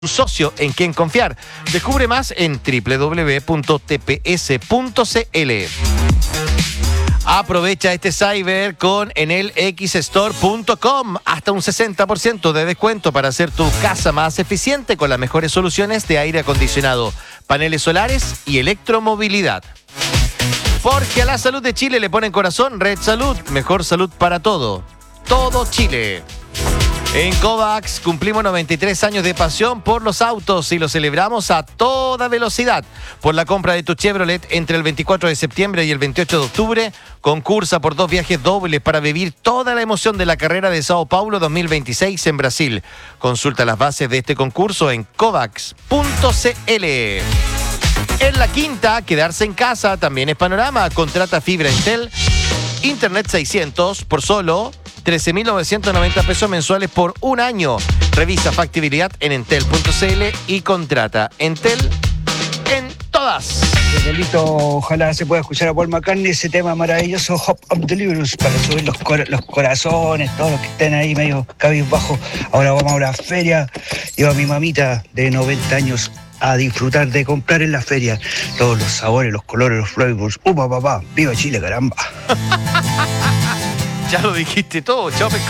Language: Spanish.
socio en quien confiar. Descubre más en www.tps.cl. Aprovecha este cyber con enelxstore.com. Hasta un 60% de descuento para hacer tu casa más eficiente con las mejores soluciones de aire acondicionado, paneles solares y electromovilidad. Porque a la salud de Chile le ponen corazón. Red Salud, mejor salud para todo. Todo Chile. En Kovacs cumplimos 93 años de pasión por los autos y lo celebramos a toda velocidad. Por la compra de tu Chevrolet entre el 24 de septiembre y el 28 de octubre, concursa por 2 viajes dobles para vivir toda la emoción de la carrera de Sao Paulo 2026 en Brasil. Consulta las bases de este concurso en kovacs.cl. En La Quinta, quedarse en casa también es panorama. Contrata fibra Entel, Internet 600 por solo 13.990 pesos mensuales por un año. Revisa factibilidad en entel.cl y contrata. Entel en todas. Miguelito, ojalá se pueda escuchar a Paul McCartney ese tema maravilloso, Hope of the Liberus, para subir los corazones, todos los que estén ahí medio cabizbajo. Ahora vamos a la feria. Lleva a mi mamita de 90 años a disfrutar de comprar en la feria todos los sabores, los colores, los flavors. ¡Upa, papá! ¡Viva Chile, caramba! Ya lo dijiste todo, chao pescado.